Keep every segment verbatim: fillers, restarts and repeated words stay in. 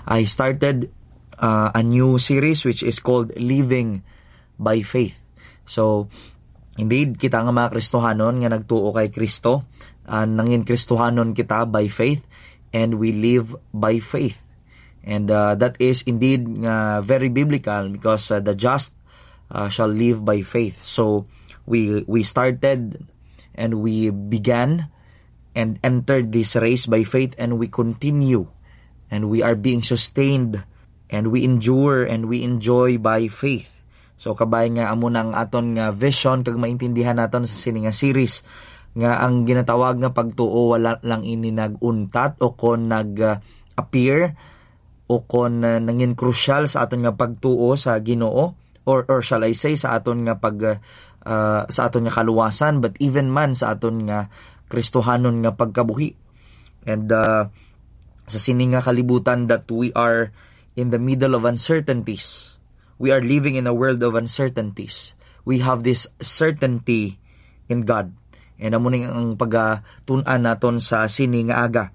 I started uh, a new series which is called Living by Faith. So, indeed, kita nga mga Kristohanon nga nagtuo kay Kristo, uh, nangin Kristohanon kita by faith, and we live by faith. And uh, that is indeed uh, very biblical because uh, the just uh, shall live by faith. So, we we started and we began and entered this race by faith, and we continue, and we are being sustained, and we endure, and we enjoy by faith. So kabay nga amo nang aton nga vision kag maintindihan naton sa sini nga series nga ang ginatawag nga pagtuo wala lang ini naguntat o kon nag uh, appear o kon uh, nangin crucial sa aton nga pagtuo sa Ginoo, or or shall I say sa aton nga pag uh, uh, sa aton nga kaluwasan, but even man sa aton nga Kristohanon nga pagkabuhi. And uh, sa sini nga kalibutan that we are in the middle of uncertainties. We are living in a world of uncertainties. We have this certainty in God. And amo ning ang pagatunan naton sa sini nga aga.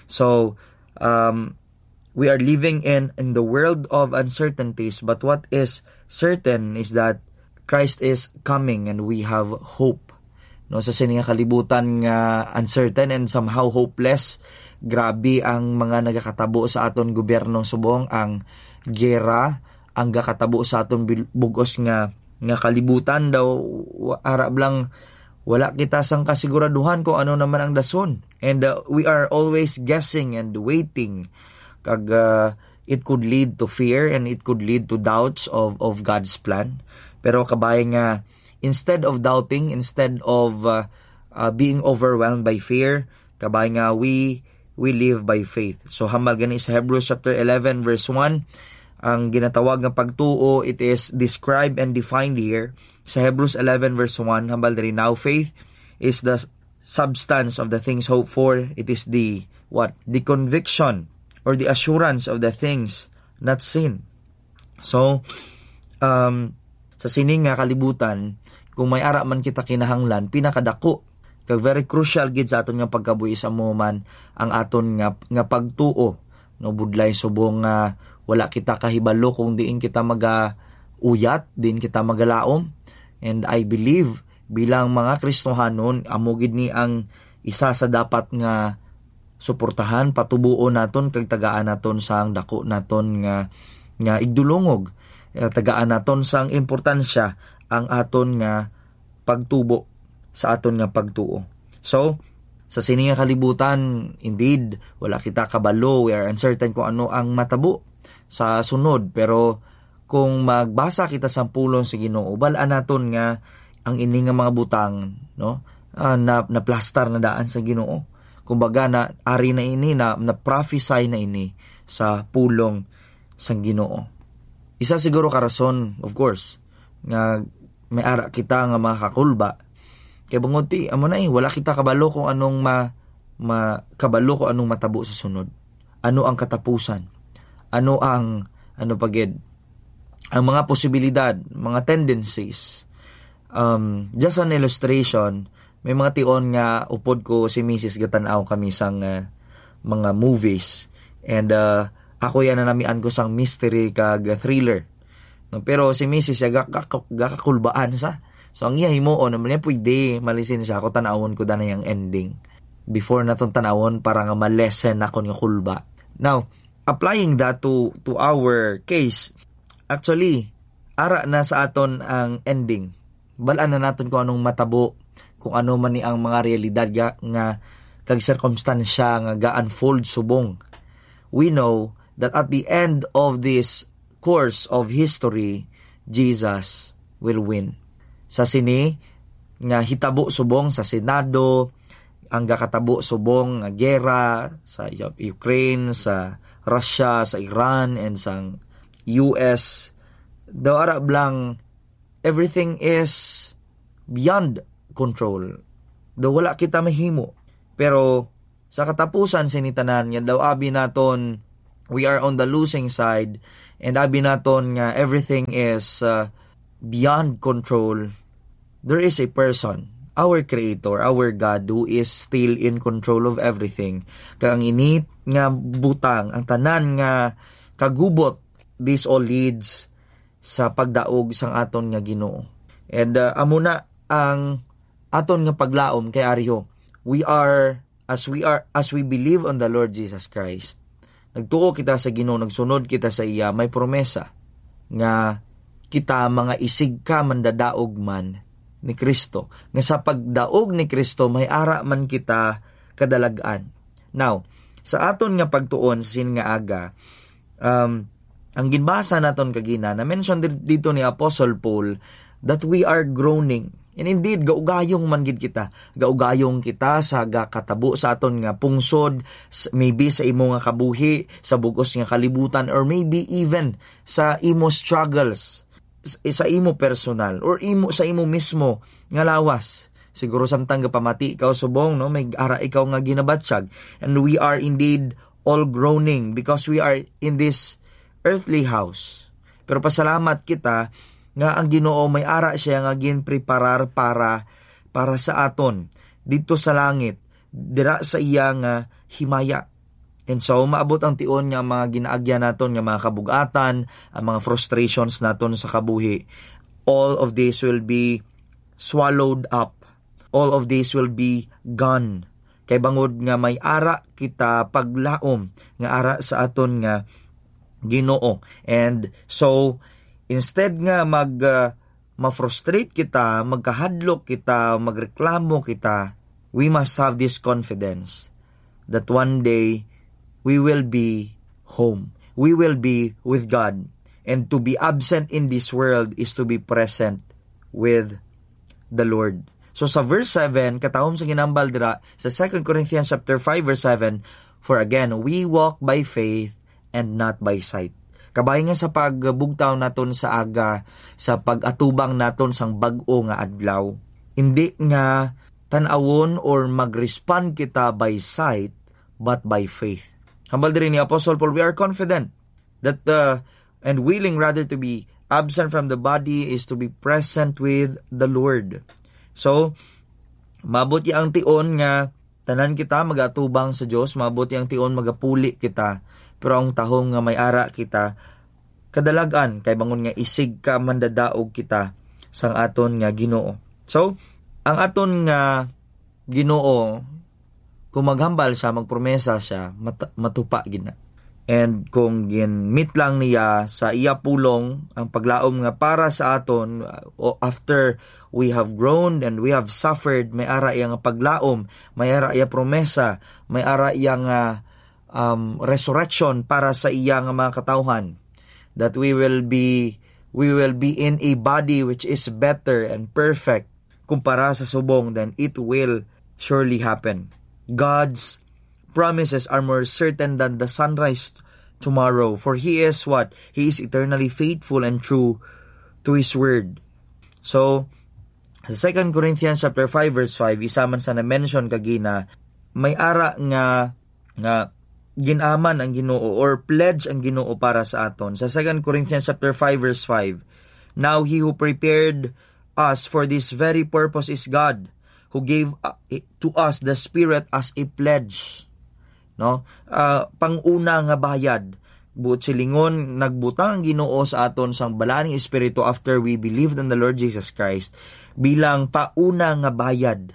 So, um, we are living in in the world of uncertainties, but what is certain is that Christ is coming and we have hope. No, sa sini nga kalibutan nga uncertain and somehow hopeless, grabe ang mga nagakatabo sa aton gobyernong subong, ang gera, ang gakatabo sa aton bugos nga nga kalibutan daw, arab lang wala kita sang kasiguraduhan kung ano naman ang dason. And uh, we are always guessing and waiting. Kag uh, it could lead to fear and it could lead to doubts of of God's plan. Pero kabay nga, instead of doubting, instead of uh, uh, being overwhelmed by fear, kabay nga we we live by faith. So hamal gani sa Hebrews chapter eleven verse one, ang ginatawag nga pagtuo, it is described and defined here sa Hebrews eleven verse one. Hambal diri, now faith is the substance of the things hoped for. It is the what? The conviction or the assurance of the things not seen. So um sa sining nga kalibutan, kung may ara man kita kinahanglan, pinakadako kag very crucial gid sa aton nga pagkabuhi sa mo man ang aton nga nga pagtuo, no, budlay subong nga uh, wala kita kahibalo kung diin kita maga uyat, diin kita magalaom. And I believe bilang mga Kristohanon, amo gid ni ang isa sa dapat nga suportahan, patubuon naton kag tagaan naton sang dako naton nga nga igdulongog, tagaan naton sang importansya ang aton nga pagtubo sa aton nga pagtuo. So, sa sini nga kalibutan, indeed, wala kita kabalo, we are uncertain kung ano ang matabo sa sunod. Pero kung magbasa kita sa pulong sa Ginoo, balaan naton nga ang ini nga mga butang, no, uh, na na plaster na daan sa Ginoo. Kumbaga na ari na ini na na prophesy na ini sa pulong sa Ginoo. Isa siguro ka rason, of course, nga may ara kita nga mga kakulba. Kaya bunguti, amo na eh, wala kita kabalo kung anong ma, ma kabalo kung anong matabo sa sunod. Ano ang katapusan? Ano ang, ano pagid, ang mga posibilidad, mga tendencies. Um, just an illustration, may mga tion nga upod ko si Missus Gatanaw kami sang uh, mga movies. And uh, ako yan na namian ko sang mystery kag thriller. No, pero si Missus ya gakakulbaan sa. So ang iya himuon naman niya pwede malisin siya ako tanawon ko dana yang ending. Before naton tanawon para nga malesen akon nga kulba. Now, applying that to to our case, actually ara na sa aton ang ending. Balaan na naton kung anong matabo, kung ano man ni ang mga realidad nga, nga kag circumstansya nga ga-unfold subong. We know that at the end of this course of history, Jesus will win. Sa sini nga hitabo subong sa Senado, ang gakatabo subong nga gera sa Ukraine, sa Russia, sa Iran, and sa U S, daw arab lang everything is beyond control. Daw wala kita mahimo. Pero sa katapusan sinitanan nga daw abi naton we are on the losing side, and abi naton nga everything is uh, beyond control. There is a person, our Creator, our God, who is still in control of everything. Kang init nga butang, ang tanan nga kagubot, this all leads sa pagdaog sang aton nga Ginoo. And uh, amo na ang aton nga paglaom kay Ariho. We are, as we are, as we believe on the Lord Jesus Christ, nagtuo kita sa Ginoo, nagsunod kita sa iya, may promesa nga kita mga isig ka mandadaog man ni Kristo. Nga sa pagdaog ni Kristo, may ara man kita kadalagan. Now, sa aton nga pagtuon sa sin nga aga, um, ang ginbasa naton kagina, na-mention dito ni Apostle Paul, that we are groaning. And indeed, gaugayong man gid kita. Gaugayong kita sa gakatabo sa aton nga pungsod, maybe sa imo nga kabuhi, sa bugos nga kalibutan, or maybe even sa imo struggles, sa imo personal, or imo sa imo mismo nga lawas. Siguro samtang gapamati ikaw subong, no? May ara ikaw nga ginabatsyag. And we are indeed all groaning because we are in this earthly house. Pero pasalamat kita nga ang Ginoo may ara siya nga ginpreparar para para sa aton dito sa langit, dira sa iya nga himaya. And so maabot ang tion nga mga ginaagya naton nga mga kabugatan, ang mga frustrations naton sa kabuhi. All of this will be swallowed up. All of this will be gone. Kay bangod nga may ara kita paglaom nga ara sa aton nga Ginoo. And so instead nga mag uh, ma-frustrate kita, magkahadlok kita, magreklamo kita, we must have this confidence that one day we will be home. We will be with God. And to be absent in this world is to be present with the Lord. So sa verse seven, katahom sa ginambal dira sa Second Corinthians chapter five verse seven, for again, we walk by faith and not by sight. Kabay nga sa pagbugtaw naton sa aga, sa pag-atubang naton sang bag-o nga adlaw, hindi nga tan-awon or mag-respond kita by sight, but by faith. Hambal diri ni Apostle Paul, we are confident that uh, and willing rather to be absent from the body is to be present with the Lord. So, mabuti ang tion nga tanan kita magatubang sa Dios, mabuti ang tion magapuli kita. Pero ang tahong nga may ara kita, kadalagan kay bangon nga isig ka mandadaog kita sang aton nga Ginoo. So, ang aton nga Ginoo, kung maghambal siya, magpromesa siya, mat- matupa gina. And kung gin-meet lang niya sa iya pulong, ang paglaom nga para sa aton, uh, after we have grown and we have suffered, may ara iya nga paglaom, may ara iya promesa, may ara iya nga Um, resurrection para sa iyang mga katawhan, that we will be we will be in a body which is better and perfect kumpara sa subong, then it will surely happen. God's promises are more certain than the sunrise tomorrow, for He is what? He is eternally faithful and true to His word. So sa Second Corinthians chapter five verse five, isa man sa na-mention kagina, may ara nga nga ginaman ang Ginoo or pledge ang Ginoo para sa aton. Sa Second Corinthians chapter five verse five, now He who prepared us for this very purpose is God, who gave to us the Spirit as a pledge. No? Uh, panguna nga bayad. Buot silingon, nagbutang ang Ginoo sa aton sang balaning Espiritu after we believed in the Lord Jesus Christ bilang pauna nga bayad.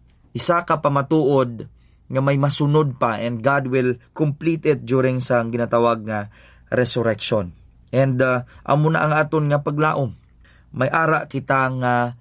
Isa ka pamatuod nga may masunod pa, and God will complete it during sa ginatawag nga resurrection. And uh, amo na ang aton nga paglaom. May ara kita nga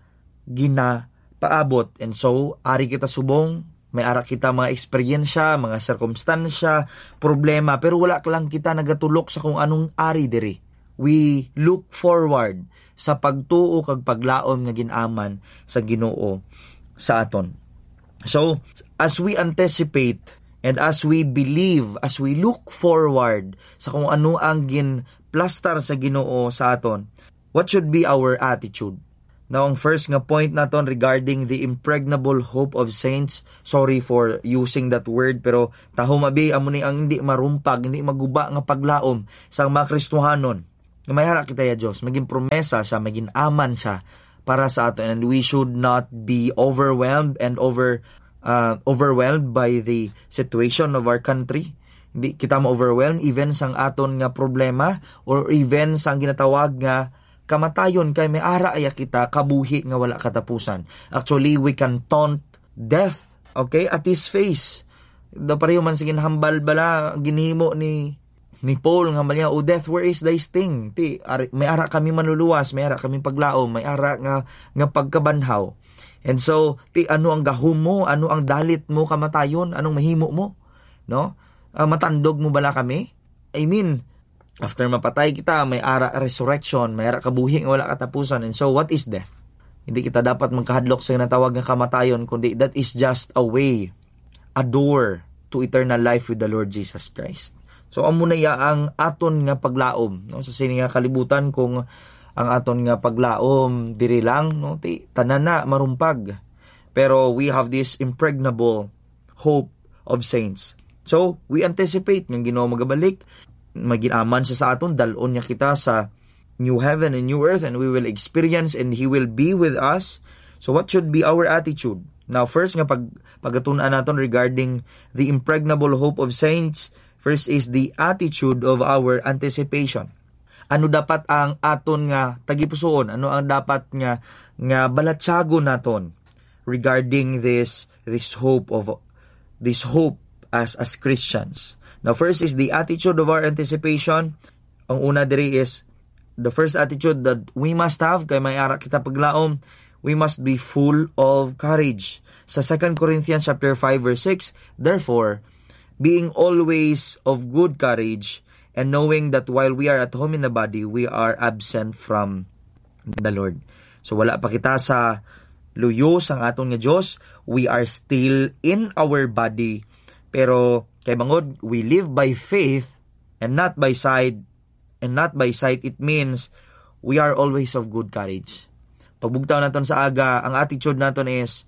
ginapaabot, and so ari kita subong, may ara kita mga eksperyensya, mga sirkumstansya, problema, pero wala lang kita nagatulok sa kung anong ari diri. We look forward sa pagtuo kag paglaom nga ginaman sa Ginoo sa aton. So, as we anticipate and as we believe, as we look forward sa kung ano ang ginplastar sa Ginoo sa aton, what should be our attitude? Now, ang first nga point naton regarding the impregnable hope of saints, sorry for using that word, pero taho mabi, amo ni ang hindi marumpag, hindi maguba nga paglaom sa mga Kristohanon. May hara kita ya Diyos, maging promesa siya, maging aman siya para sa aton, and we should not be overwhelmed and over uh, overwhelmed by the situation of our country. Hindi kita ma-overwhelm even sang aton nga problema or even sang ginatawag nga kamatayon, kay may ara aya kita kabuhi nga wala katapusan. Actually, we can taunt death, okay, at his face. Da pareho man sige hambal bala ginhimo ni ni Paul nga malya, "O death, where is thy sting?" Ti ari, may ara kami manluluwas, may ara kami paglaom, may ara nga nga pagkabanhaw. And so, ti ano ang gahom mo, ano ang dalit mo kamatayon, anong mahimo mo, no? Uh, matandog mo bala kami? I mean, after mapatay kita, may ara resurrection, may ara kabuhi nga wala katapusan. And so, what is death? Hindi kita dapat magkahadlok sa natawag nga kamatayon, kundi that is just a way, a door to eternal life with the Lord Jesus Christ. So, amo na ya ang aton nga paglaom, no? Sa sini nga kalibutan kung ang aton nga paglaom diri lang, no? Ti tanan na marumpag. Pero we have this impregnable hope of saints. So, we anticipate ng Ginoo magabalik, maginaman siya sa aton, dalon niya kita sa new heaven and new earth, and we will experience and He will be with us. So, what should be our attitude? Now, first nga pag pagatunan naton regarding the impregnable hope of saints, first is the attitude of our anticipation. Ano dapat ang aton nga tagipusoon? Ano ang dapat nga nga balatsago naton regarding this this hope of this hope as as Christians? Now, first is the attitude of our anticipation. Ang una diri is the first attitude that we must have kay may ara kita paglaom, we must be full of courage. Sa Second Corinthians chapter five verse six, therefore, being always of good courage, and knowing that while we are at home in the body, we are absent from the Lord. So wala pa kita sa luyos ang aton nga Dios, we are still in our body, pero kay bangod we live by faith and not by sight, and not by sight it means we are always of good courage. Pagbugtaw naton sa aga, ang attitude naton is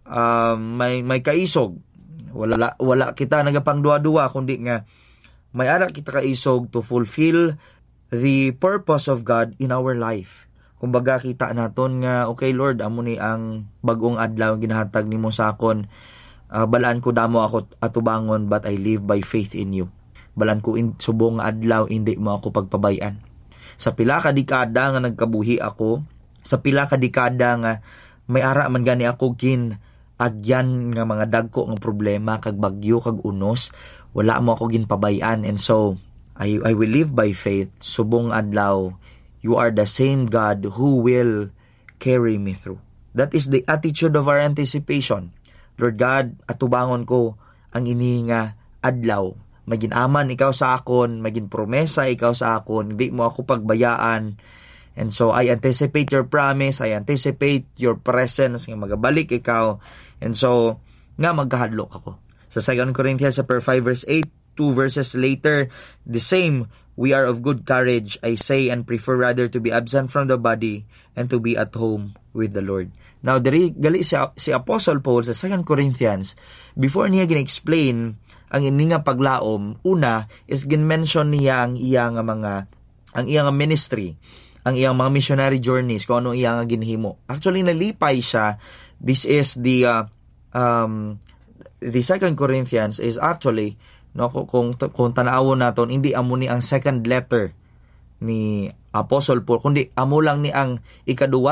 um, may may kaisog. Wala wala kita nagapangduwa-duwa kundi nga may ara kita kaisog to fulfill the purpose of God in our life. Kumbaga kita naton nga okay Lord, amo ni ang bag-ong adlaw ginahatag nimo sa akon. Uh, balaan ko damo ako atubangon, but I live by faith in you. Balaan ko in subong adlaw hindi mo ako pagpabayan. Sa pila ka dekada nga nagkabuhi ako, sa pila ka dekada nga may ara man gani ako kin agyan nga mga dagko nga problema kag bagyo kag unos, wala mo ako ginpabayan. And so I I will live by faith. Subong adlaw you are the same God who will carry me through. That is the attitude of our anticipation. Lord God, atubangon ko ang ini nga adlaw. Maginaman ikaw sa akon, magin promesa ikaw sa akon, hindi mo ako pagbayaan. And so I anticipate your promise, I anticipate your presence nga magabalik ikaw. And so nga magkahadlok ako. Sa Second Corinthians chapter five verse eight, two verses later, the same, we are of good courage, I say, and prefer rather to be absent from the body and to be at home with the Lord. Now, diri gali si, si Apostle Paul sa Second Corinthians, before niya gin-explain ang ininga paglaom, una is gin-mention niya ang iyang mga ang iyang ministry, ang iyang mga missionary journeys, kung ano iyang ginhimo. Actually, nalipay siya. This is the uh, um, the Second Corinthians is actually, no, kung kung tanawon naton, hindi amo ni ang second letter ni Apostle Paul, kundi amo lang ni ang ikaduwa